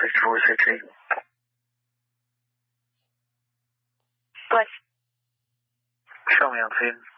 for true surgery. Good. Show me on scene.